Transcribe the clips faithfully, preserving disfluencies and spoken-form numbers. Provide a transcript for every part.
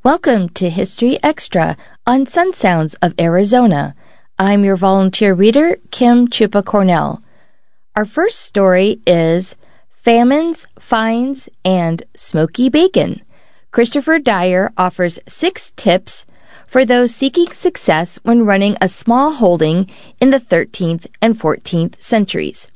Welcome to History Extra on Sun Sounds of Arizona. I'm your volunteer reader, Kim Chupa Cornell. Our first story is Famines, Fines, and Smoky Bacon. Christopher Dyer offers six tips for those seeking success when running a small holding in the thirteenth and fourteenth centuries.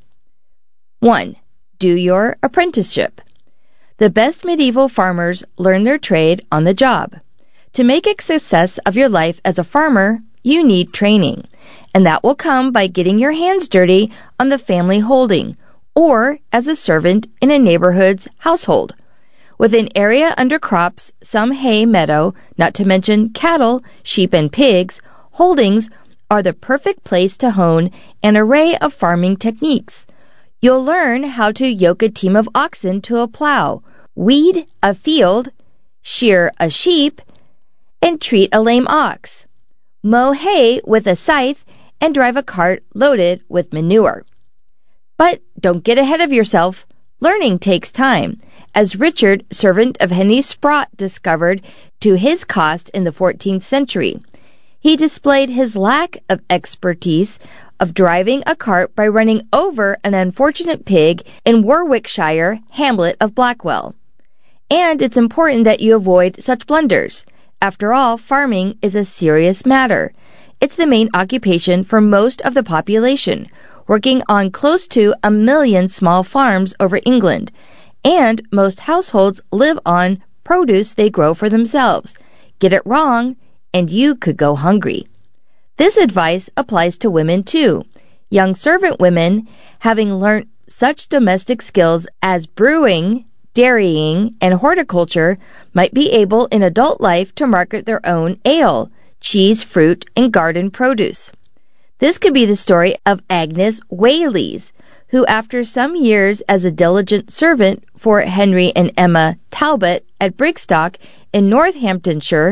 one. Do your apprenticeship. The best medieval farmers learn their trade on the job. To make a success of your life as a farmer, you need training, and that will come by getting your hands dirty on the family holding or as a servant in a neighborhood's household. With an area under crops, some hay meadow, not to mention cattle, sheep, and pigs, holdings are the perfect place to hone an array of farming techniques. You'll learn how to yoke a team of oxen to a plow, weed a field, shear a sheep, and treat a lame ox, mow hay with a scythe, and drive a cart loaded with manure. But don't get ahead of yourself. Learning takes time, as Richard, servant of Henry Sprott, discovered to his cost in the fourteenth century. He displayed his lack of expertise of driving a cart by running over an unfortunate pig in Warwickshire hamlet of Blackwell. And it's important that you avoid such blunders. After all, farming is a serious matter. It's the main occupation for most of the population, working on close to a million small farms over England, and most households live on produce they grow for themselves. Get it wrong, and you could go hungry. This advice applies to women too. Young servant women, having learnt such domestic skills as brewing, dairying, and horticulture, might be able in adult life to market their own ale, cheese, fruit, and garden produce. This could be the story of Agnes Whaleys, who after some years as a diligent servant for Henry and Emma Talbot at Brigstock in Northamptonshire